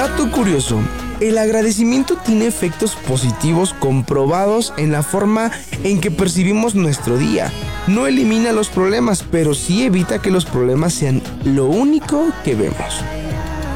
Dato curioso, el agradecimiento tiene efectos positivos comprobados en la forma en que percibimos nuestro día. No elimina los problemas, pero sí evita que los problemas sean lo único que vemos.